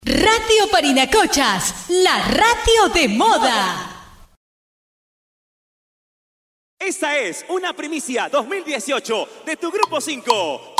Radio Parinacochas, la radio de moda. Esta es una primicia 2018 de tu Grupo 5.